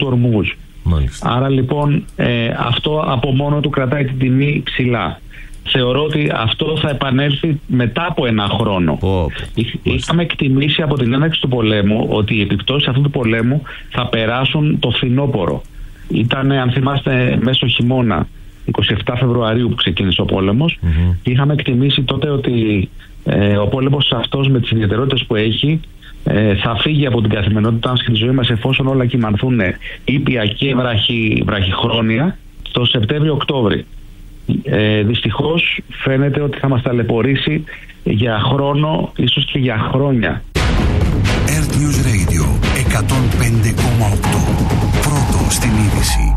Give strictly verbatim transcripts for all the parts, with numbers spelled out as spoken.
του Ορμούζ. Μάλιστα. Άρα λοιπόν ε, αυτό από μόνο του κρατάει την τιμή ψηλά. Θεωρώ ότι αυτό θα επανέλθει μετά από ένα χρόνο. Oh, Είχαμε εκτιμήσει από την έναρξη του πολέμου ότι οι επιπτώσεις αυτού του πολέμου θα περάσουν το φθινόπωρο. Ήταν, αν θυμάστε, μέσω χειμώνα, εικοστή εβδόμη Φεβρουαρίου που ξεκίνησε ο πόλεμος, mm-hmm. και είχαμε εκτιμήσει τότε ότι ε, ο πόλεμος αυτός με τις ιδιαιτερότητες που έχει ε, θα φύγει από την καθημερινότητά μας και τη ζωή μας εφόσον όλα κυμανθούν ήπια και βραχυ, βραχυχρόνια το Σεπτέμβριο-Οκτώβρη. Ε, δυστυχώς φαίνεται ότι θα μας ταλαιπωρήσει για χρόνο, ίσως και για χρόνια. Earth News Radio εκατόν πέντε κόμμα οκτώ. Πρώτο στην είδηση.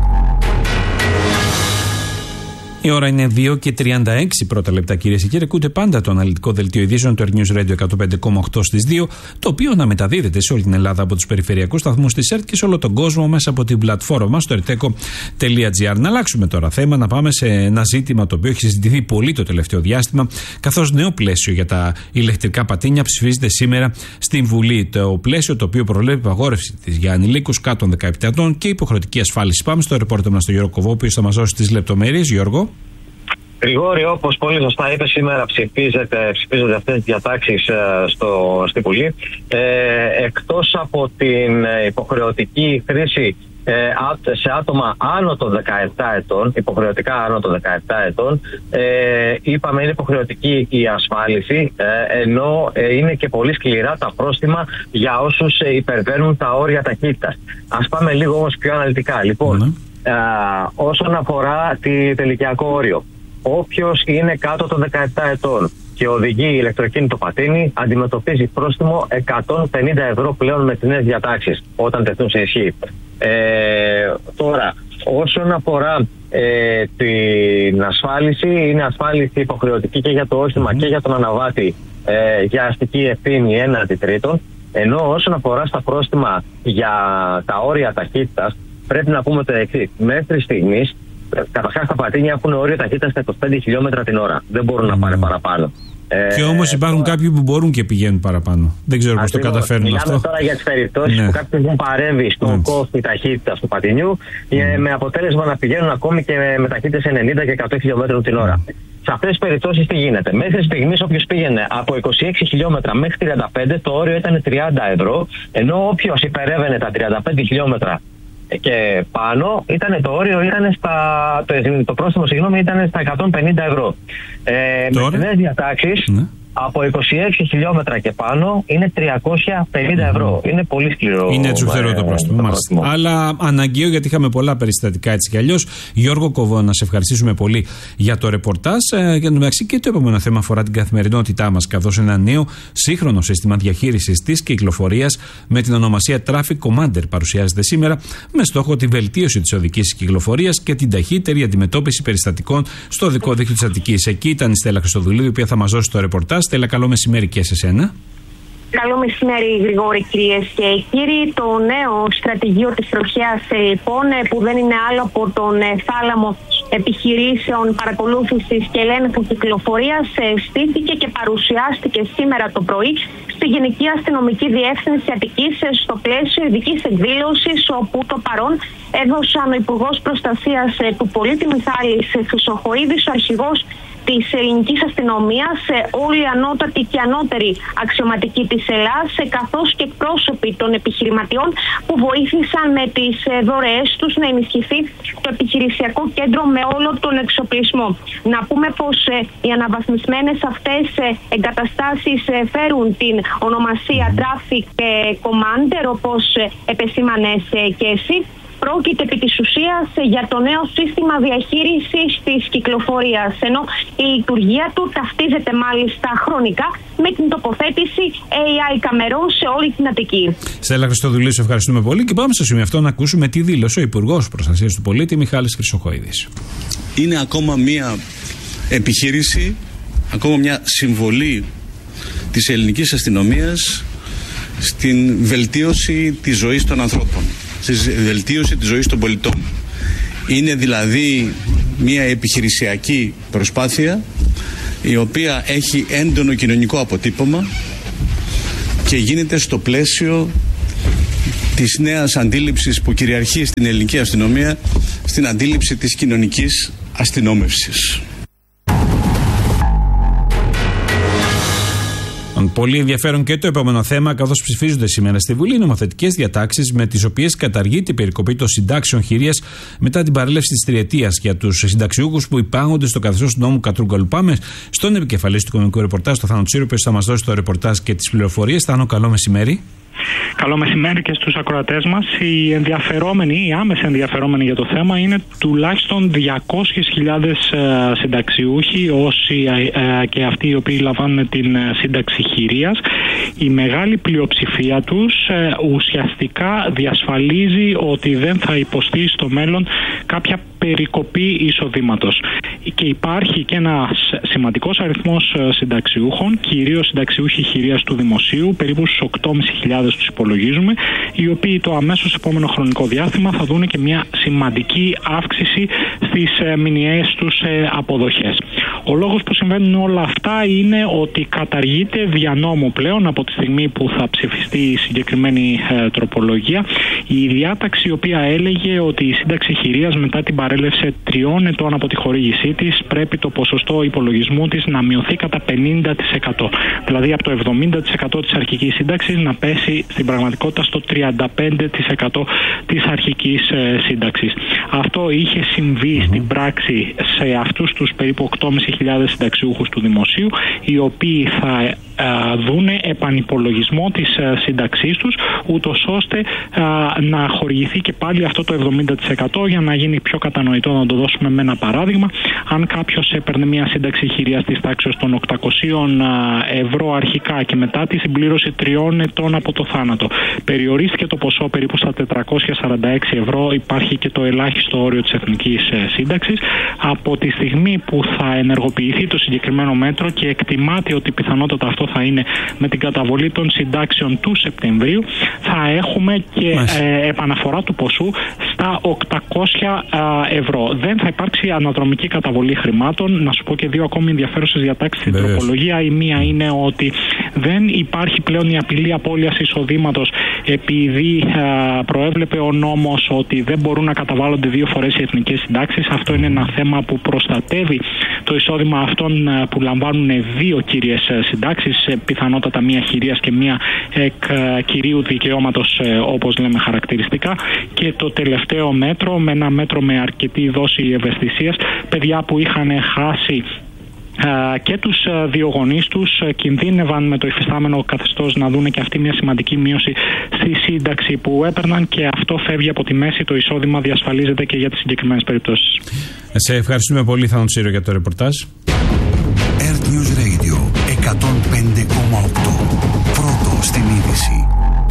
Η ώρα είναι δύο και τριάντα έξι πρώτα λεπτά, κυρίες και κύριοι. Ακούτε πάντα το αναλυτικό δελτίο ειδήσεων του Earth News Radio εκατόν πέντε κόμμα οκτώ στις δύο, το οποίο να μεταδίδεται σε όλη την Ελλάδα από τους περιφερειακούς σταθμούς της ΕΡΤ και σε όλο τον κόσμο μέσα από την πλατφόρμα μας στο ερτέκο τελεία τζι άρ. Να αλλάξουμε τώρα θέμα, να πάμε σε ένα ζήτημα το οποίο έχει συζητηθεί πολύ το τελευταίο διάστημα, καθώς νέο πλαίσιο για τα ηλεκτρικά πατίνια ψηφίζεται σήμερα στην Βουλή. Το πλαίσιο το οποίο προβλέπει απαγόρευση της για ανηλίκους κάτω των δεκαεπτά ετών και υποχρεωτική ασφάλιση. Πάμε στο ρεπόρτερ μας, τον Γιώργο Κοβό, ο οποίος θα μας δώσει τις λεπτομέρειες. Γιώργο. Γρηγόρη, όπως πολύ σωστά είπε, σήμερα ψηφίζεται, ψηφίζονται αυτές τις διατάξεις ε, στο, στη Βουλή. Ε, εκτός από την υποχρεωτική χρήση ε, σε άτομα άνω των δεκαεπτά ετών, υποχρεωτικά άνω των δεκαεπτά ετών, ε, είπαμε είναι υποχρεωτική η ασφάλιση, ε, ενώ ε, είναι και πολύ σκληρά τα πρόστιμα για όσους ε, υπερβαίνουν τα όρια ταχύτητας. Ας πάμε λίγο όμως πιο αναλυτικά. Λοιπόν, mm-hmm. ε, όσον αφορά τη τελικιακό όριο, όποιος είναι κάτω των δεκαεπτά ετών και οδηγεί ηλεκτροκίνητο πατίνι αντιμετωπίζει πρόστιμο εκατόν πενήντα ευρώ πλέον με τις νέες διατάξεις όταν τεθούν σε ισχύ. Ε, τώρα, όσον αφορά ε, την ασφάλιση, είναι ασφάλιση υποχρεωτική και για το όχημα mm. και για τον αναβάτη ε, για αστική ευθύνη έναντι τρίτων, ενώ όσον αφορά στα πρόστιμα για τα όρια ταχύτητας πρέπει να πούμε το εξής. Μέχρι στιγμής, καταρχάς τα πατίνια έχουν όριο ταχύτητα στα είκοσι πέντε χιλιόμετρα την ώρα. Δεν μπορούν mm. να πάνε παραπάνω. Και όμως υπάρχουν τώρα κάποιοι που μπορούν και πηγαίνουν παραπάνω. Δεν ξέρω πώς το καταφέρνουν μιλάμε αυτό. Μιλάμε τώρα για τις περιπτώσεις ναι. που κάποιος δεν παρέμβει στον mm. κόφτη ταχύτητας του πατινιού mm. με αποτέλεσμα να πηγαίνουν ακόμη και με ταχύτητες ενενήντα και εκατό χιλιόμετρα την ώρα. Mm. Σε αυτές τις περιπτώσεις τι γίνεται? Μέχρι στιγμής όποιος πήγαινε από είκοσι έξι χιλιόμετρα μέχρι τριάντα πέντε, το όριο ήταν τριάντα ευρώ, ενώ όποιος υπερεύαινε τα τριάντα πέντε χιλιόμετρα και πάνω ήταν το όριο, ήταν στα, το, το πρόστιμο συγγνώμη, ήταν στα εκατόν πενήντα ευρώ. Ε, με τις νέες διατάξεις ναι. από είκοσι έξι χιλιόμετρα και πάνω είναι τριακόσια πενήντα ευρώ. Mm. Είναι πολύ σκληρό. Είναι τσουφτερό το πρόστιμο. Το πρόστιμο. Αλλά αναγκαίο, γιατί είχαμε πολλά περιστατικά έτσι κι αλλιώς. Γιώργο Κοβό, να σε ευχαριστήσουμε πολύ για το ρεπορτάζ. Ε, για το μεταξύ και το επόμενο θέμα αφορά την καθημερινότητά μας, καθώς ένα νέο σύγχρονο σύστημα διαχείρισης της κυκλοφορίας με την ονομασία Traffic Commander παρουσιάζεται σήμερα, με στόχο τη βελτίωση της οδικής κυκλοφορίας και την ταχύτερη αντιμετώπιση περιστατικών στο οδικό δίκτυο της Αττικής. Εκεί ήταν η Στέλλα Χριστοδουλίδου, η οποία θα μας δώσει το ρεπορτάζ. Στέλλα, καλό μεσημέρι και σε σένα. Καλό μεσημέρι, Γρηγόρη, κυρίες και κύριοι. Το νέο στρατηγείο της τροχέας, λοιπόν, που δεν είναι άλλο από τον θάλαμο επιχειρήσεων παρακολούθησης και ελέγχου κυκλοφορίας, στήθηκε και παρουσιάστηκε σήμερα το πρωί στη Γενική Αστυνομική Διεύθυνση Αττικής στο πλαίσιο ειδικής εκδήλωσης, όπου το παρόν έδωσαν ο Υπουργός Προστασίας του Πολίτη Μιχάλης Χρυσοχοΐδης, ο αρχηγός της ελληνικής αστυνομίας, όλοι οι ανώτατοι και ανώτεροι αξιωματικοί της Ελλάδας, καθώς και εκπρόσωποι των επιχειρηματιών που βοήθησαν με τις δωρεές τους να ενισχυθεί το επιχειρησιακό κέντρο με όλο τον εξοπλισμό. Να πούμε πως οι αναβαθμισμένες αυτές εγκαταστάσεις φέρουν την ονομασία Traffic Commander, όπως επεσήμανες και εσύ. Πρόκειται επί της ουσίας για το νέο σύστημα διαχείρισης της κυκλοφορίας, ενώ η λειτουργία του ταυτίζεται μάλιστα χρονικά με την τοποθέτηση έι άι καμερών σε όλη την Αττική. Στέλλα Χριστοδουλίδου, σε ευχαριστούμε πολύ και πάμε στο σημείο αυτό να ακούσουμε τι δήλωσε ο Υπουργός Προστασίας του Πολίτη Μιχάλης Χρυσοχοΐδης. Είναι ακόμα μια επιχείρηση, ακόμα μια συμβολή της ελληνικής αστυνομίας στην βελτίωση της ζωής των ανθρώπων, στη βελτίωση της ζωής των πολιτών. Είναι δηλαδή μια επιχειρησιακή προσπάθεια η οποία έχει έντονο κοινωνικό αποτύπωμα και γίνεται στο πλαίσιο της νέας αντίληψης που κυριαρχεί στην ελληνική αστυνομία, στην αντίληψη της κοινωνικής αστυνόμευσης. Πολύ ενδιαφέρον και το επόμενο θέμα, καθώς ψηφίζονται σήμερα στη Βουλή νομοθετικές διατάξεις με τις οποίες καταργείται η περικοπή των συντάξεων χειρίας μετά την παρέλευση της τριετίας για τους συνταξιούχους που υπάγονται στο καθεστώς του νόμου Κατρούγκαλου. Πάμε στον επικεφαλής του Οικονομικού Ρεπορτάζ, τον Θάνο Τσίρο, που θα μας δώσει το ρεπορτάζ και τις πληροφορίες. Θάνο, καλό μεσημέρι. Καλό μεσημέρι και στους ακροατές μας. Οι ενδιαφερόμενοι, οι άμεσα ενδιαφερόμενοι για το θέμα είναι τουλάχιστον διακόσιες χιλιάδες συνταξιούχοι, όσοι και αυτοί οι οποίοι λαμβάνουν την σύνταξη χειρίας. Η μεγάλη πλειοψηφία τους ουσιαστικά διασφαλίζει ότι δεν θα υποστεί στο μέλλον κάποια περικοπή εισοδήματος. Και υπάρχει και ένας σημαντικός αριθμός συνταξιούχων, κυρίως συνταξιούχοι χειρίας του δημοσίου, περίπου στους οκτώ χιλιάδες πεντακόσιους τους υπολογίζουμε, οι οποίοι το αμέσως επόμενο χρονικό διάστημα θα δουν και μια σημαντική αύξηση στις μηνιαίες τους αποδοχές. Ο λόγος που συμβαίνουν όλα αυτά είναι ότι καταργείται δια νόμου πλέον από τη στιγμή που θα ψηφιστεί η συγκεκριμένη ε, τροπολογία η διάταξη η οποία έλεγε ότι η σύνταξη χειρίας μετά την παρέλευση τριών ετών από τη χορήγησή της πρέπει το ποσοστό υπολογισμού της να μειωθεί κατά πενήντα τοις εκατό. Δηλαδή από το εβδομήντα τοις εκατό της αρχικής σύνταξης να πέσει στην πραγματικότητα στο τριάντα πέντε τοις εκατό της αρχικής ε, σύνταξης. Αυτό είχε συμβεί mm-hmm. στην πράξη σε αυτούς τους περίπου οκτώ χιλιάδες πεντακόσιους συνταξιούχους του δημοσίου, οι οποίοι θα ε, δούνε επανυπολογισμό της ε, σύνταξής τους, ούτως ώστε ε, να χορηγηθεί και πάλι αυτό το εβδομήντα τοις εκατό. Για να γίνει πιο κατανοητό, να το δώσουμε με ένα παράδειγμα, αν κάποιος έπαιρνε μια σύνταξη χειρίας της τάξης των οκτακόσια ευρώ αρχικά και μετά τη συμπλήρωση τριών ετών από το θάνατο περιορίστηκε το ποσό περίπου στα τετρακόσια σαράντα έξι ευρώ, υπάρχει και το ελάχιστο όριο της εθνικής σύνταξης. Από τη στιγμή που θα ενεργοποιηθεί το συγκεκριμένο μέτρο και εκτιμάται ότι πιθανότατα αυτό θα είναι με την καταβολή των συντάξεων του Σεπτεμβρίου, θα έχουμε και ε, επαναφορά του ποσού στα οκτακόσια ευρώ. Δεν θα υπάρξει αναδρομική καταβολή χρημάτων. Να σου πω και δύο ακόμη ενδιαφέρουσες διατάξεις στην τροπολογία. Η μία είναι ότι δεν υπάρχει πλέον η απειλή απώλειας εισοδήματος, επειδή α, προέβλεπε ο νόμος ότι δεν μπορούν να καταβάλλονται δύο φορές οι εθνικές συντάξεις. Αυτό είναι ένα θέμα που προστατεύει το εισόδημα αυτών α, που λαμβάνουν δύο κύριες συντάξεις, πιθανότατα μία χειρίας και μία εκ α, κυρίου δικαιώματος, α, όπως λέμε χαρακτηριστικά. Και το τελευταίο μέτρο, με ένα μέτρο με αρκετή δόση ευαισθησίας, παιδιά που είχαν χάσει Uh, και τους uh, δύο γονείς τους uh, κινδύνευαν με το υφιστάμενο καθεστώς να δούνε και αυτή μια σημαντική μείωση στη σύνταξη που έπαιρναν, και αυτό φεύγει από τη μέση, το εισόδημα διασφαλίζεται και για τις συγκεκριμένες περιπτώσεις. Σε ευχαριστούμε πολύ, Θάνο Τσίρο, για το ρεπορτάζ. Air News Radio εκατόν πέντε κόμμα οκτώ. Πρώτο στην είδηση.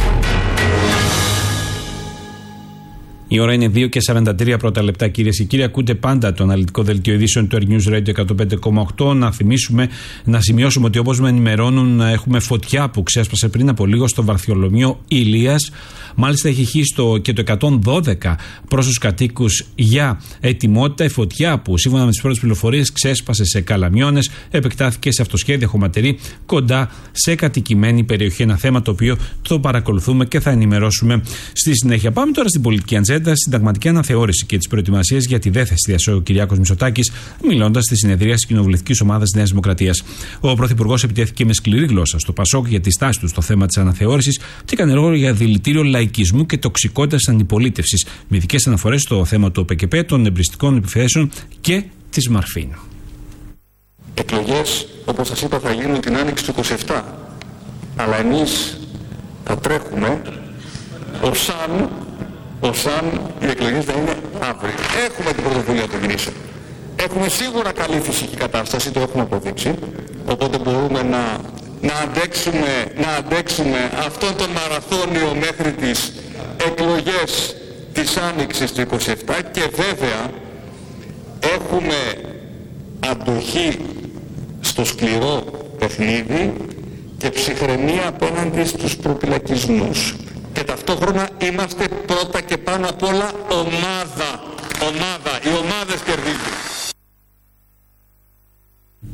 Η ώρα είναι δύο και σαράντα τρία πρώτα λεπτά, κυρίες και κύριοι. Ακούτε πάντα το αναλυτικό δελτίο ειδήσεων του Air News Radio εκατόν πέντε κόμμα οκτώ. Να θυμίσουμε, να σημειώσουμε ότι όπως με ενημερώνουν, έχουμε φωτιά που ξέσπασε πριν από λίγο στο Βαρθολομείο Ηλίας. Μάλιστα έχει χύσει και το εκατόν δώδεκα προς τους κατοίκους για ετοιμότητα. Η φωτιά που σύμφωνα με τις πρώτες πληροφορίες ξέσπασε σε Καλαμιώνες, επεκτάθηκε σε αυτοσχέδια χωματερή κοντά σε κατοικημένη περιοχή. Ένα θέμα το οποίο το παρακολουθούμε και θα ενημερώσουμε στη συνέχεια. Πάμε τώρα στην πολιτική ατζέντα, συνταγματική αναθεώρηση και τις προετοιμασίες για τη δεν θέση διασώου ο Κυριάκος Μητσοτάκης, μιλώντας στη συνεδρία της κοινοβουλευτικής ομάδας Νέας Δημοκρατίας. Ο Πρωθυπουργός επιτέθηκε με σκληρή γλώσσα στο Πασόκ για τη στάση του στο θέμα της αναθεώρησης και έκανε λόγο για δηλητήριο λαϊκισμού και τοξικότητας αντιπολίτευσης, με ειδικές αναφορές στο θέμα του ΟΠΕΚΕΠΕ, των εμπριστικών επιθέσεων και της Μαρφίν. Εκλογές, όπως σας είπα, θα γίνουν την άνοιξη του είκοσι επτά. Αλλά εμείς θα τρέχουμε ως αν, ως αν οι εκλογές θα είναι αύριο. Έχουμε την πρωτοβουλία των κινήσεων. Έχουμε σίγουρα καλή φυσική κατάσταση, το έχουμε αποδείξει. Οπότε μπορούμε να, να, αντέξουμε, να αντέξουμε αυτόν τον μαραθώνιο μέχρι τις εκλογές της άνοιξης του είκοσι επτά, και βέβαια έχουμε αντοχή στο σκληρό παιχνίδι και ψυχραιμία απέναντι στους προπυλακισμούς. Και ταυτόχρονα είμαστε πρώτα και πάνω απ' όλα ομάδα. Ομάδα. Οι ομάδες κερδίζουν.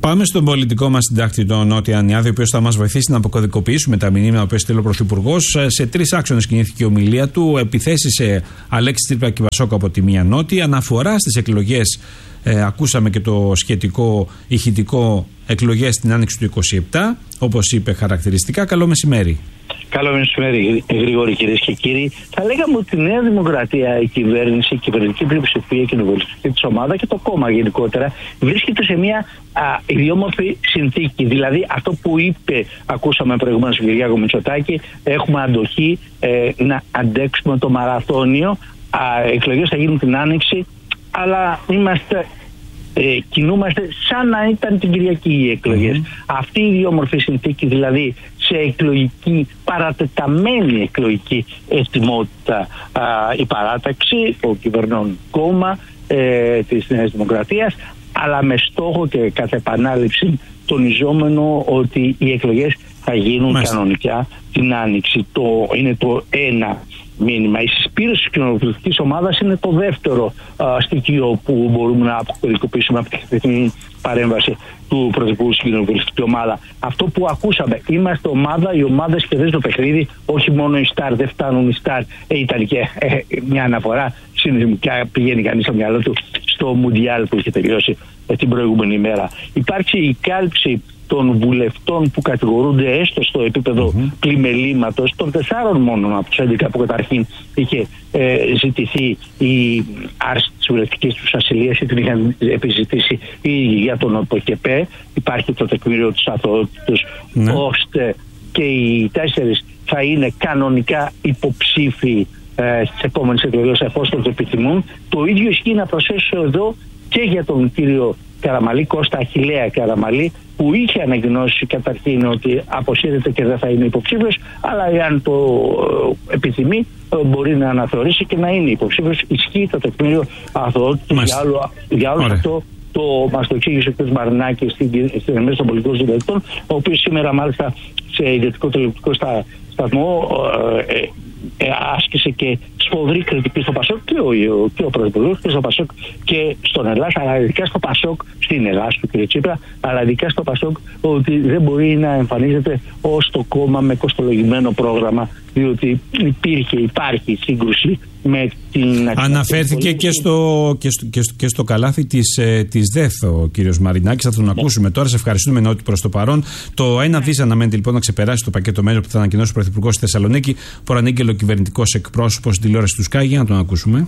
Πάμε στον πολιτικό μας συντάκτη, τον Νότι Ανιάδη, ο οποίος θα μας βοηθήσει να αποκωδικοποιήσουμε τα μηνύματα που έστειλε ο Πρωθυπουργός. Σε τρεις άξονες κινήθηκε η ομιλία του. Επιθέσεις σε Αλέξη Τσίπρα και Πασόκ από τη μία Νότι. Αναφορά στις εκλογές. Ε, ακούσαμε και το σχετικό ηχητικό, εκλογές στην άνοιξη του είκοσι επτά, όπως είπε χαρακτηριστικά. Καλό μεσημέρι. Καλό μεσημέρι, Γρηγόρη, κυρίες και κύριοι. Θα λέγαμε ότι η Νέα Δημοκρατία, η κυβέρνηση, η κυβερνητική πλειοψηφία, η κοινοβουλευτική της ομάδα και το κόμμα γενικότερα βρίσκεται σε μια α, ιδιόμορφη συνθήκη. Δηλαδή, αυτό που είπε, ακούσαμε προηγουμένως τον Κυριάκο Μητσοτάκη, έχουμε αντοχή ε, να αντέξουμε το μαραθώνιο. Εκλογές θα γίνουν την άνοιξη, αλλά είμαστε. Ε, κινούμαστε σαν να ήταν την Κυριακή οι εκλογές. Mm. Αυτή η ιδιόμορφη συνθήκη, δηλαδή σε εκλογική, παρατεταμένη εκλογική ετοιμότητα, α, η παράταξη, το κυβερνών κόμμα ε, της Νέας Δημοκρατίας, αλλά με στόχο και κατά επανάληψη τονιζόμενο ότι οι εκλογές θα γίνουν Μάλιστα. κανονικά την Άνοιξη. Το, είναι το ένα μήνυμα. Η συσπήρωση της κοινοβουλευτικής ομάδας είναι το δεύτερο α, στοιχείο που μπορούμε να αποκωδικοποιήσουμε από την παρέμβαση του Πρωθυπουργού στην κοινοβουλευτική ομάδα. Αυτό που ακούσαμε, είμαστε ομάδα, οι ομάδες κερδίζουν το παιχνίδι, όχι μόνο οι Σταρ, δεν φτάνουν οι Σταρ. Ε, ήταν και ε, μια αναφορά συνειδημικά, πηγαίνει κανείς στο μυαλό του στο Μουντιάλ που είχε τελειώσει ε, την προηγούμενη ημέρα. Υπάρχει η κάλυψη των βουλευτών που κατηγορούνται έστω στο επίπεδο mm-hmm. πλημελήματος, των τεσσάρων μόνο από τους έντεκα που καταρχήν είχε ε, ζητηθεί η άρση της βουλευτικής τους ασυλίας ή την είχαν επιζητήσει ή για τον ΟΠΟΚΕΠΕ. Υπάρχει το τεκμήριο της αθωότητας mm-hmm. ώστε και οι τέσσερις θα είναι κανονικά υποψήφοι ε, στις επόμενες εκλογές εφόσον το επιθυμούν. Το ίδιο ισχύει, να προσθέσω εδώ, και για τον κύριο Καραμαλή, Κώστα Αχιλλέα Καραμαλή, που είχε ανακοινώσει καταρχήν ότι αποσύρεται και δεν θα είναι υποψήφιος, αλλά εάν το επιθυμεί μπορεί να αναθεωρήσει και να είναι υποψήφιος. Ισχύει το τεκμήριο αθωότητας. Για άλλο, για όλο αυτό το μας το εξήγησε ο κ. Μαρινάκης στην εμμέση των πολιτικών συντελεστών, ο οποίος σήμερα μάλιστα σε ιδιωτικό τηλεοπτικό σταθμό ε, ε, ε, άσκησε και σφοδρή κριτική στο Πασόκ και ο, και ο Πρωθυπουργός και στο Πασόκ και στον Ελλάς, αλλά ειδικά στο Πασόκ, στην Ελλάς του κ. Τσίπρα, αλλά ειδικά στο Πασόκ, ότι δεν μπορεί να εμφανίζεται ως το κόμμα με κοστολογημένο πρόγραμμα, διότι υπήρχε, υπάρχει σύγκρουση με την... Αναφέρθηκε και στο, και, στο, και, στο, και στο καλάθι της, ε, της ΔΕΘ ο κύριος Μαρινάκης. Θα τον ακούσουμε τώρα. Σε ευχαριστούμε, Νότι, προς το παρόν. Το ένα δις αναμένεται λοιπόν να ξεπεράσει το πακέτο μέτρων που θα ανακοινώσει ο Πρωθυπουργός στη Θεσσαλονίκη. Προανήγγειλε ο κυβερνητικός εκπρόσωπος στην τηλεόραση του Sky. Για να τον ακούσουμε.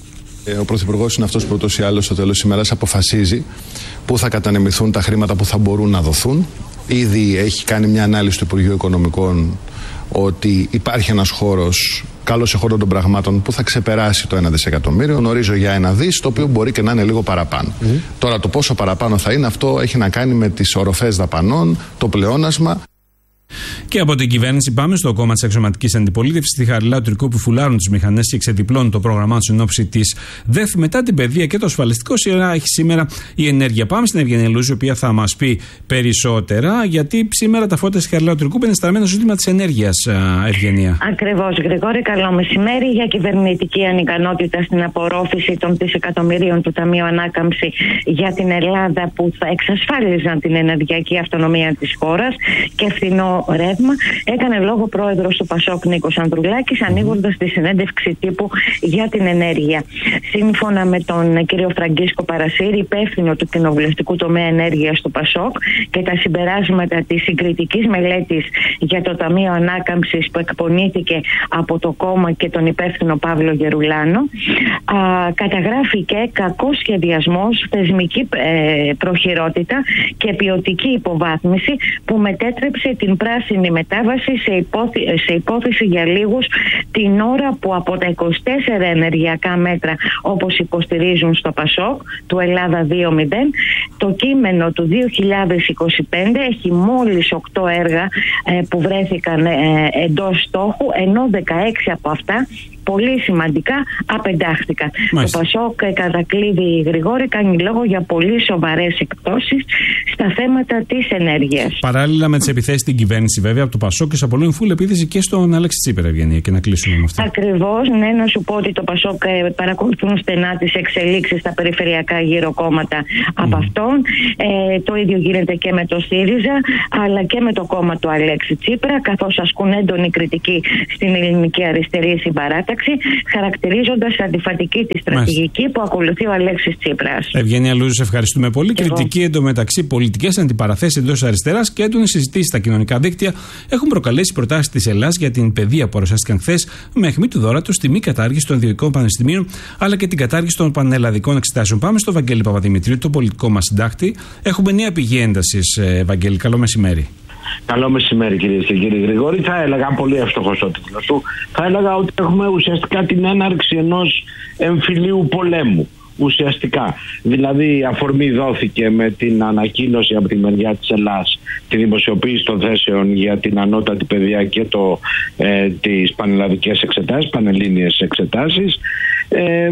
Ο Πρωθυπουργός είναι αυτός που ούτως ή άλλως στο τέλος της ημέρας αποφασίζει πού θα κατανεμηθούν τα χρήματα που θα μπορούν να δοθούν. Ήδη έχει κάνει μια ανάλυση του Υπουργείου Οικονομικών ότι υπάρχει ένας χώρος, καλός σε χώρο των πραγμάτων, που θα ξεπεράσει το ένα δισεκατομμύριο. Γνωρίζω για ένα δις, το οποίο μπορεί και να είναι λίγο παραπάνω. Mm-hmm. Τώρα το πόσο παραπάνω θα είναι, αυτό έχει να κάνει με τις οροφές δαπανών, το πλεόνασμα. Και από την κυβέρνηση πάμε στο κόμμα της αξιωματικής αντιπολίτευσης, στη Χαριλάου Τρικού, που φουλάρουν τις μηχανές και εξεδιπλώνουν το πρόγραμμά τους εν ώψη της ΔΕΘ. Μετά την παιδεία και το ασφαλιστικό, σειρά έχει σήμερα η ενέργεια. Πάμε στην Ευγενία Λούζη, η οποία θα μας πει περισσότερα, γιατί σήμερα τα φώτα στη Χαριλάου Τρικού είναι στραμμένα στο ζήτημα της ενέργειας, Ευγενία. Ακριβώς, Γρηγόρη, καλό μεσημέρι. Για κυβερνητική ανικανότητα στην απορρόφηση των δισεκατομμυρίων του Ταμείου Ανάκαμψη για την Ελλάδα, που θα εξασφάλιζαν την ενεργειακή αυτονομία της χώρας και φθηνό ρεύμα, έκανε λόγο πρόεδρος του Πασόκ Νίκος Ανδρουλάκης, ανοίγοντας τη συνέντευξη τύπου για την ενέργεια. Σύμφωνα με τον κύριο Φραγκίσκο Παρασύρη, υπεύθυνο του κοινοβουλευτικού τομέα ενέργειας του Πασόκ, και τα συμπεράσματα της συγκριτικής μελέτης για το Ταμείο Ανάκαμψης που εκπονήθηκε από το κόμμα και τον υπεύθυνο Παύλο Γερουλάνο, α, καταγράφηκε κακός σχεδιασμός, θεσμική ε, προχειρότητα και ποιοτική υποβάθμιση που μετέτρεψε την πράσινη μετάβαση σε, υπόθη, σε υπόθεση για λίγους, την ώρα που από τα είκοσι τέσσερα ενεργειακά μέτρα, όπως υποστηρίζουν στο Πασόκ, του Ελλάδα δύο μηδέν, το κείμενο του δύο χιλιάδες είκοσι πέντε έχει μόλις οκτώ έργα ε, που βρέθηκαν ε, εντός στόχου, ενώ δεκαέξι από αυτά πολύ σημαντικά απεντάχθηκαν. Μάλιστα. Το Πασόκ, κατά κλείδι, Γρηγόρη, κάνει λόγο για πολύ σοβαρές εκπτώσεις στα θέματα της ενέργειας. Παράλληλα με τις επιθέσεις στην κυβέρνηση, βέβαια, από το Πασόκ και απολύουν φούλη επίθεση και στον Αλέξη Τσίπρα, Ευγενία, και να κλείσουμε με αυτό. Ακριβώς, ναι, να σου πω ότι το Πασόκ παρακολουθούν στενά τις εξελίξεις στα περιφερειακά γύρω κόμματα mm. από αυτόν. Ε, το ίδιο γίνεται και με το ΣΥΡΙΖΑ, αλλά και με το κόμμα του Αλέξη Τσίπρα, καθώς ασκούν έντονη κριτική στην ελληνική αριστερή συμπαράταξη, χαρακτηρίζοντας αντιφατική τη στρατηγική Μάλιστα. που ακολουθεί ο Αλέξης Τσίπρας. Ευγένεια Λούζου, σε ευχαριστούμε πολύ. Εγώ. Κριτική εντωμεταξύ, πολιτικές αντιπαραθέσεις εντός αριστεράς και έντονες συζητήσεις στα κοινωνικά δίκτυα έχουν προκαλέσει προτάσεις της Ελλάδας για την παιδεία που παρουσιάστηκαν χθες με αιχμή του δώρατος στη μη κατάργηση των ιδιωτικών πανεπιστημίων αλλά και την κατάργηση των πανελλαδικών εξετάσεων. Πάμε στο Βαγγέλη Παπαδημητρίου, το πολιτικό μας συντάκτη. Έχουμε νέα πηγή έντασης, Βαγγέλη. Καλό μεσημέρι. Καλό μεσημέρι, κυρίες και κύριοι. Γρηγόρη, θα έλεγα, πολύ εύστοχος ο τίτλος του, θα έλεγα ότι έχουμε ουσιαστικά την έναρξη ενός εμφυλίου πολέμου. Ουσιαστικά. Δηλαδή, αφορμή δόθηκε με την ανακοίνωση από τη μεριά της Ελλάδας, τη δημοσιοποίηση των θέσεων για την ανώτατη παιδεία και το, ε, τις πανελλαδικές εξετάσεις, πανελλήνιες εξετάσεις. Ε, ε,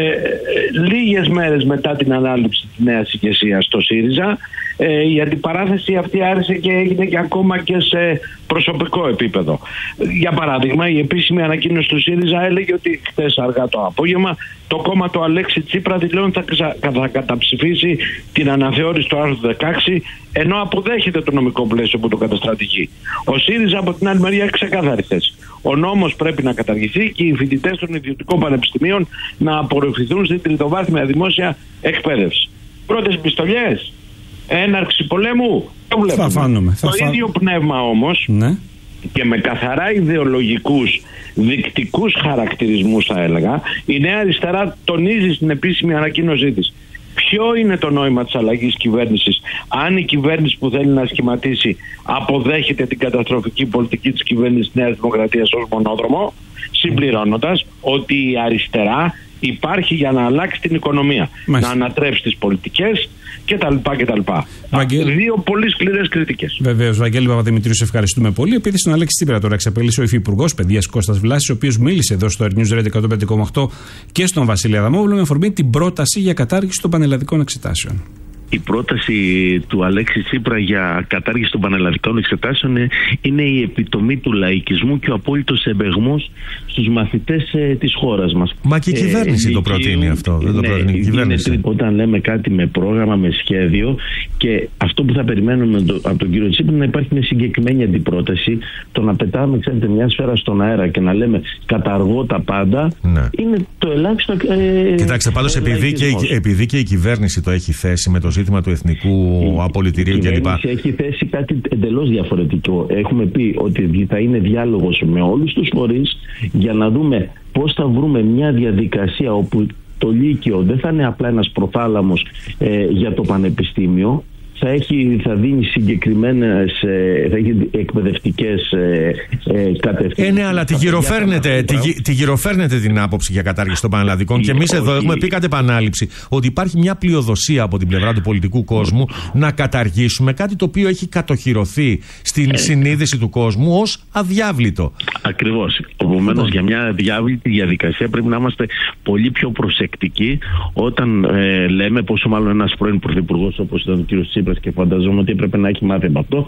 λίγες μέρες μετά την ανάληψη της νέας ηγεσίας στο ΣΥΡΙΖΑ, ε, η αντιπαράθεση αυτή άρχισε και έγινε και ακόμα και σε προσωπικό επίπεδο. Για παράδειγμα, η επίσημη ανακοίνωση του ΣΥΡΙΖΑ έλεγε ότι χθες αργά το απόγευμα το κόμμα του Αλέξη Τσίπρα δηλώνει θα, θα καταψηφίσει την αναθεώρηση του άρθρου δεκαέξι, ενώ αποδέχεται το νομικό πλαίσιο που το καταστρατηγεί. Ο ΣΥΡΙΖΑ από την άλλη μεριά έχει ξεκάθαρη θέση. Ο νόμος πρέπει να καταργηθεί και οι φοιτητές των ιδιωτικών πανεπιστημίων να απορροφηθούν στην τριτοβάθμια δημόσια εκπαίδευση. Πρώτες επιστολές, έναρξη πολέμου, το βλέπουμε. Θα φάνουμε, θα το φά... ίδιο πνεύμα όμως, ναι, και με καθαρά ιδεολογικούς, δεικτικούς χαρακτηρισμούς θα έλεγα, η Νέα Αριστερά τονίζει στην επίσημη ανακοίνωσή της ποιο είναι το νόημα της αλλαγής κυβέρνησης αν η κυβέρνηση που θέλει να σχηματίσει αποδέχεται την καταστροφική πολιτική της κυβέρνησης Νέας Δημοκρατίας ως μονόδρομο, συμπληρώνοντας ότι η αριστερά υπάρχει για να αλλάξει την οικονομία, Μάλιστα. να ανατρέψει τις πολιτικές κτλ. κτλ. Βαγγέλη... Δύο πολύ σκληρές κριτικές. Βεβαίως, Βαγγέλη Παπαδημητρίου, σε ευχαριστούμε πολύ. Επειδή στον Αλέξη Τσίπρα τώρα εξαπέλυσε ο υφυπουργός Παιδείας Κώστας Βλάσης, ο οποίος μίλησε εδώ στο News Radio εκατόν πέντε κόμμα οκτώ και στον Βασίλη Αδαμόπουλο με αφορμή την πρόταση για κατάργηση των πανελλαδικών εξετάσεων. Η πρόταση του Αλέξη Τσίπρα για κατάργηση των πανελλαδικών εξετάσεων είναι η επιτομή του λαϊκισμού και ο απόλυτος εμπεγμός στους μαθητές ε, της χώρας μας. Μα και η κυβέρνηση ε, το προτείνει αυτό. Δεν ναι, το προτείνει η κυβέρνηση. Είναι, όταν λέμε κάτι με πρόγραμμα, με σχέδιο, και αυτό που θα περιμένουμε το, από τον κύριο Τσίπρα να υπάρχει μια συγκεκριμένη αντιπρόταση. Το να πετάμε, ξέρετε, μια σφαίρα στον αέρα και να λέμε καταργώ τα πάντα, ναι, είναι το ελάχιστο. Ε, Κοιτάξτε, πάντως επειδή, επειδή και η κυβέρνηση το έχει θέσει με το ζήτημα του εθνικού η, απολυτηρίου κλπ. Η κυβέρνηση έχει θέσει κάτι εντελώς διαφορετικό. Έχουμε πει ότι θα είναι διάλογος με όλους τους φορείς για να δούμε πώς θα βρούμε μια διαδικασία όπου το Λύκειο δεν θα είναι απλά ένας προθάλαμος ε, για το πανεπιστήμιο. Θα, έχει, θα δίνει συγκεκριμένες ε, θα έχει εκπαιδευτικές ε, ε, κατευθύνσεις. Ε, ναι, αλλά τη γυροφέρνετε, τη, τη γυροφέρνετε την άποψη για κατάργηση των πανελλαδικών. Και εμείς εδώ έχουμε πει κατ' επανάληψη ότι υπάρχει μια πλειοδοσία από την πλευρά του πολιτικού κόσμου να καταργήσουμε κάτι το οποίο έχει κατοχυρωθεί στην ε, συνείδηση του κόσμου ως αδιάβλητο. Ακριβώς. Επομένως, για μια αδιάβλητη διαδικασία πρέπει να είμαστε πολύ πιο προσεκτικοί όταν ε, λέμε, πόσο μάλλον ένας πρώην πρωθυπουργός όπως ήταν ο κ. Τσίπρας, και φανταζόμαι ότι έπρεπε να έχει μάθει από αυτό.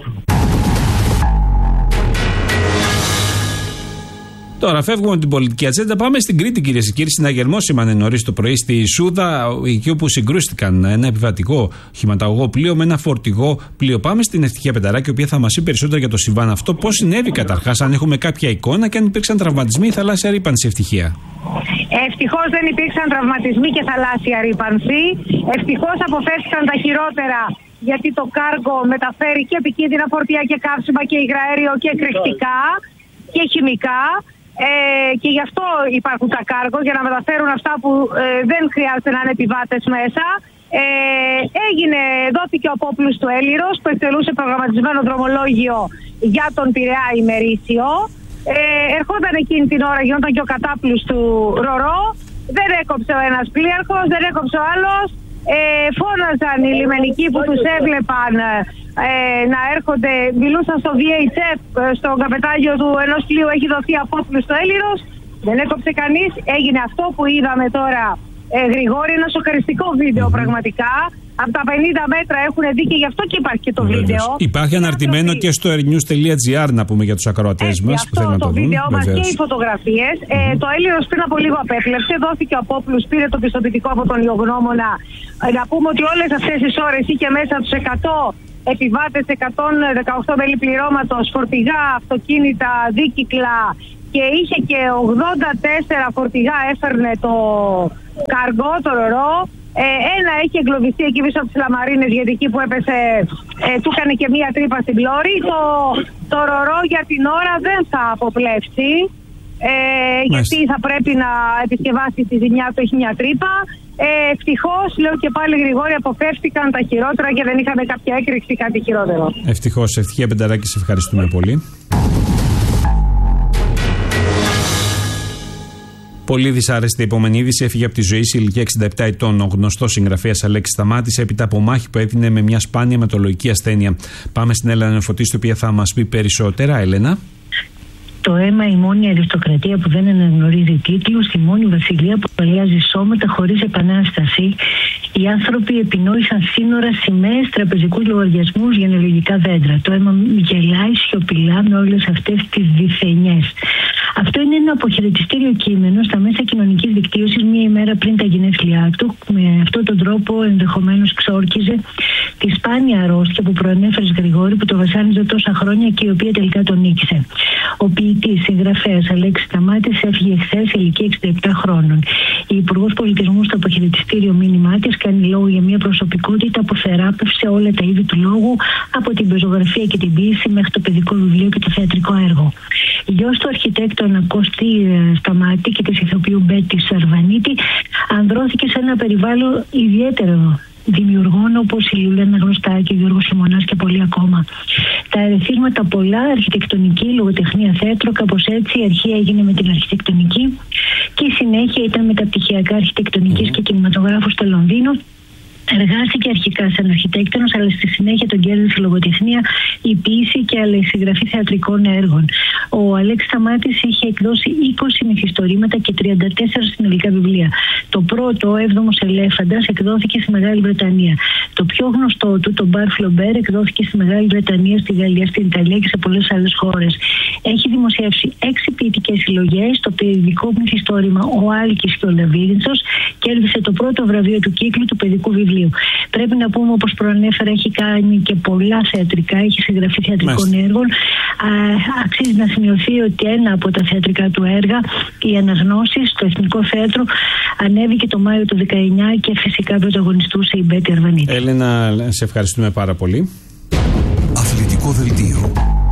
Τώρα φεύγουμε από την πολιτική ατζέντα. Πάμε στην Κρήτη, κυρίες και κύριοι. Συναγερμό σήμανε νωρίς το πρωί στη Σούδα, εκεί όπου συγκρούστηκαν ένα επιβατικό χηματαγωγό πλοίο με ένα φορτηγό πλοίο. Πάμε στην Ευτυχία Πενταράκη, η οποία θα μας πει περισσότερα για το συμβάν αυτό. Πώς συνέβη καταρχάς, αν έχουμε κάποια εικόνα και αν υπήρξαν τραυματισμοί ή θαλάσσια ρύπανση. Ευτυχία. Ευτυχώς δεν υπήρξαν τραυματισμοί και θαλάσσια ρύπανση. Ευτυχώς αποφεύθηκαν τα χειρότερα, γιατί το κάργο μεταφέρει και επικίνδυνα φορτία και καύσιμα και υγραέριο και εκρηκτικά και χημικά. Ε, και γι' αυτό υπάρχουν τα κάργο, για να μεταφέρουν αυτά που ε, δεν χρειάζεται να είναι επιβάτες μέσα. Ε, έγινε, δόθηκε ο απόπλους του Έλυρος που εκτελούσε προγραμματισμένο δρομολόγιο για τον Πειραιά ημερήσιο. Ε, ερχόταν εκείνη την ώρα, γινόταν και ο κατάπλους του Ρορό. Δεν έκοψε ο ένας πλοίαρχος, δεν έκοψε ο άλλος. Ε, φώναζαν οι λιμενικοί που τους έβλεπαν ε, να έρχονται, μιλούσαν στο βι έιτς εφ, στον καπετάνιο του ενός πλοίου έχει δοθεί απόπλους στο Έλυρος, Δεν έκοψε κανείς. Έγινε αυτό που είδαμε τώρα, ε, Γρηγόρη, ένα σοκαριστικό βίντεο mm-hmm. πραγματικά. Από τα πενήντα μέτρα έχουν δει και γι' αυτό και υπάρχει και το Βεβαίως. Βίντεο. Υπάρχει αναρτημένο και στο airnews τελεία gr, να πούμε, για τους ακροατές μας που θέλουν να το, το δουν. Βίντεο μας και οι φωτογραφίες. Mm-hmm. Ε, το Έλληνος πριν από λίγο απέπλεψε, δόθηκε ο Απόπουλος, πήρε το πιστοποιητικό από τον Λιογνώμονα. Ε, να πούμε ότι όλες αυτές τις ώρες είχε μέσα τους εκατό επιβάτες, εκατόν δεκαοκτώ μέλη πληρώματος, φορτηγά, αυτοκίνητα, δίκυκλα και είχε και ογδόντα τέσσερα φορτηγά έφερνε το καργκό, το ρορό. Ε, ένα έχει εγκλωβιστεί εκεί πίσω από τις Λαμαρίνες, γιατί εκεί που έπεσε ε, του έκανε και μία τρύπα στην πλώρη. Το, το ρορό για την ώρα δεν θα αποπλέψει, ε, γιατί θα πρέπει να επισκευάσει τη ζημιά του, έχει μια τρύπα. Ε, ευτυχώς, λέω και πάλι, Γρηγόρη, αποφεύτηκαν τα χειρότερα και δεν είχαμε κάποια έκρηξη, κάτι χειρότερο. Ευτυχώς, ευτυχία Πενταράκη, σε ευχαριστούμε πολύ. Πολύ δυσάρεστη η επόμενη είδηση. Έφυγε από τη ζωή σε ηλικία εξήντα επτά ετών ο γνωστός συγγραφέας Αλέξης Σταμάτης, έπειτα από μάχη που έδινε με μια σπάνια αιματολογική ασθένεια. Πάμε στην Έλενα Νεφωτίστη, η οποία θα μας πει περισσότερα. Έλενα. Το αίμα, η μόνη αριστοκρατία που δεν αναγνωρίζει τίτλους, η μόνη βασιλεία που αλλάζει σώματα χωρίς επανάσταση. Οι άνθρωποι επινόησαν σύνορα, σημαίες, τραπεζικούς λογαριασμούς, γενεολογικά δέντρα. Το αίμα γελάει σιωπηλά με όλες αυτές τις διθενιές. Αυτό είναι ένα αποχαιρετιστήριο κείμενο στα μέσα κοινωνικής δικτύωσης μία ημέρα πριν τα γενέθλιά του. Με αυτόν τον τρόπο ενδεχομένως ξόρκιζε τη σπάνια αρρώστια που προανέφερες, Γρηγόρη, που το βασάνιζε τόσα χρόνια και η οποία τελικά τον νίκησε. Ο ποιητής, συγγραφέας Αλέξης Σταμάτης έφυγε χθες σε ηλικία εξήντα επτά χρόνων. Η Υπουργός Πολιτισμού στο αποχαιρετιστήριο μήνυμά της κάνει λόγο για μια προσωπικότητα που θεράπευσε όλα τα είδη του λόγου, από την πεζογραφία και την ποίηση μέχρι το παιδικό βιβλίο και το θεατρικό έργο. Γιος του αρχιτέκτονα Κώστη Σταμάτη και της ηθοποιού Μπέτη Σαρβανίτη ανδρώθηκε σε ένα περιβάλλον ιδιαίτερο δημιουργών όπως η Λουλένα Γνωστάκη, ο Γιώργος Χειμωνάς και πολλοί ακόμα. Τα ερεθίσματα πολλά, αρχιτεκτονική, λογοτεχνία, θέατρο, κάπως έτσι η αρχή έγινε με την αρχιτεκτονική και η συνέχεια ήταν μεταπτυχιακά αρχιτεκτονικής και κινηματογράφου στο Λονδίνο. Εργάστηκε αρχικά σαν αρχιτέκτονος, αλλά στη συνέχεια τον κέρδισε η λογοτεχνία, η ποίηση και άλλα η συγγραφή θεατρικών έργων. Ο Αλέξης Σταμάτης είχε εκδώσει είκοσι μυθιστορήματα και τριάντα τέσσερα συνολικά βιβλία. Το πρώτο, ο έβδομος Ελέφαντας, εκδόθηκε στη Μεγάλη Βρετανία. Το πιο γνωστό του, το Μπαρ Φλομπέρ, εκδόθηκε στη Μεγάλη Βρετανία, στη Γαλλία, στην Ιταλία και σε πολλές άλλες χώρες. Έχει δημοσιεύσει έξι ποιητικές συλλογές. Το παιδικό μυθιστόρημα Ο Άλκης και ο Λαβύρινθος κέρδισε το πρώτο βραβείο του κύκλου του παιδικού βιβλίου. Πρέπει να πούμε, όπως προανέφερα, έχει κάνει και πολλά θεατρικά, έχει συγγραφεί θεατρικών Μάλιστα. έργων. Α, αξίζει να σημειωθεί ότι ένα από τα θεατρικά του έργα, οι Αναγνώσεις, στο Εθνικό Θέατρο, ανέβηκε το Μάιο του δεκαεννιά και φυσικά πρωταγωνιστούσε η Μπέτη Αρβανίτη. Έλενα, σε ευχαριστούμε πάρα πολύ. Αθλητικό δελτίο.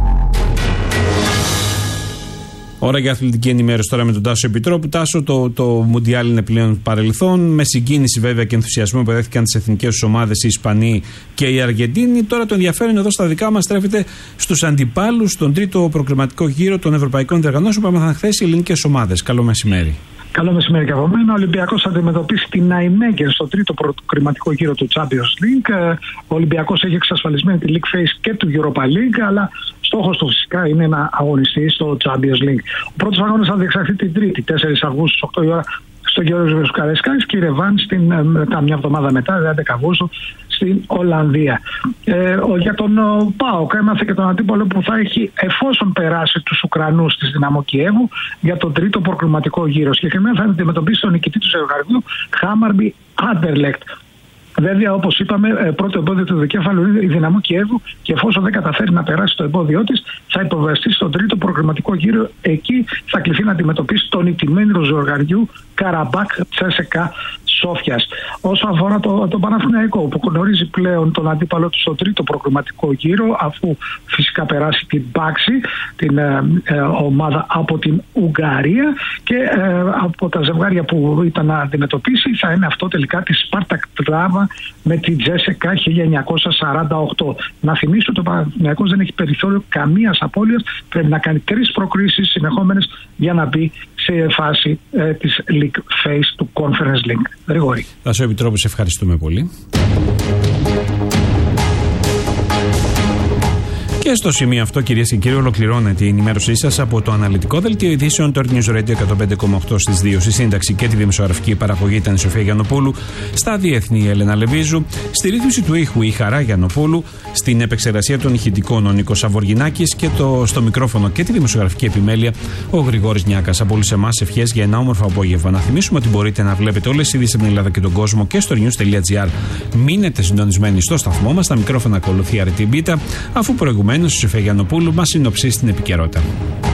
Ώρα για αθλητική ενημέρωση τώρα με τον Τάσο Επιτρόπου. Τάσο, το, το Μουντιάλ είναι πλέον παρελθόν. Με συγκίνηση βέβαια και ενθουσιασμό που δέχτηκαν τις εθνικές τους ομάδες οι Ισπανοί και οι Αργεντίνοι. Τώρα το ενδιαφέρον εδώ στα δικά μας στρέφεται στους αντιπάλους στον τρίτο προκριματικό γύρο των ευρωπαϊκών διοργανώσεων που έμαθαν χθες οι ελληνικές ομάδες. Καλό μεσημέρι. Καλό μεσημέρι και από μένα. Ο Ολυμπιακός θα αντιμετωπίσει την Ναϊμέγκερ στο τρίτο προκριματικό γύρο του Champions League. Ο Ολυμπιακός έχει εξασφαλισμένη τη League Phase και του Europa League, αλλά στόχος του φυσικά είναι να αγωνιστεί στο Champions League. Ο πρώτος αγώνας θα διεξαχθεί την Τρίτη, τέσσερις Αυγούστου, στις οκτώ η ώρα, στον Γεώργιο Βουκαρεσκάκης και η Ρεβάνς μετά, μια εβδομάδα μετά, έντεκα Αυγούστου, στην Ολλανδία. Ε, για τον ΠΑΟΚ έμαθε και τον αντίπολο που θα έχει, εφόσον περάσει τους Ουκρανούς της Δυναμό Κιέβου, για τον τρίτο προκριματικό γύρο. Συγκεκριμένα θα αντιμετωπίσει τον νικητή του ζευγαριού Χάμαρμπι Άντερλεκτ. Βέβαια, όπως είπαμε, πρώτο εμπόδιο του δικέφαλου είναι η Δυναμό Κιέβου και εφόσον δεν καταφέρει να περάσει το εμπόδιό της, θα υποβαστεί στον τρίτο προκριματικό γύρο. Εκεί θα κληθεί να αντιμετωπίσει τον ηττημένο ζευγαριού Καραμπάκ Τσέσεκα Σόφιας. Όσον αφορά το, το Παναθηναϊκό, που γνωρίζει πλέον τον αντίπαλο του στο τρίτο προκριματικό γύρο, αφού φυσικά περάσει την Πάξη, την ε, ε, ομάδα από την Ουγγαρία, και ε, από τα ζευγάρια που ήταν να αντιμετωπίσει θα είναι αυτό τελικά τη Σπάρτακ Τράβα με την Τζέσεκα χίλια εννιακόσια σαράντα οκτώ. Να θυμίσω ότι ο Παναθηναϊκός δεν έχει περιθώριο καμίας απώλειας. Πρέπει να κάνει τρεις προκρίσεις συνεχόμενες για να μπει σε φάση ε, της League Phase του Conference League. Γρηγόρη. Τάσο Επιτρόπου, σε ευχαριστούμε πολύ. Και Και στο σημείο αυτό, κυρίες και κύριοι, ολοκληρώνεται η ενημέρωσή σας από το αναλυτικό δελτίο ειδήσεων του News Radio εκατόν πέντε κόμμα οκτώ στις δύο. Στη σύνταξη και τη δημοσιογραφική παραγωγή ήταν η Σοφία Γιαννοπούλου, στα διεθνή η Έλενα Λεβίζου, στη ρύθμιση του ήχου η Χαρά Γιαννοπούλου, στην επεξεργασία των ηχητικών ο Νίκος Σαβοργινάκης και το, στο μικρόφωνο και τη δημοσιογραφική επιμέλεια ο Γρηγόρης Νιάκας. Από όλους εμάς ευχές για ένα όμορφο απόγευμα. Να θυμίσουμε ότι μπορείτε να βλέπετε όλες τις ειδήσεις από την Ελλάδα και τον κόσμο και στο news τελεία gr. Μείνετε συντονισμένοι στο σταθμό μας. Στα μικρόφωνα ακολουθεί Αρετή Μπίτα, αφού προηγουμένως η Σοφία Γιαννοπούλου μας συνοψίσει την επικαιρότητα.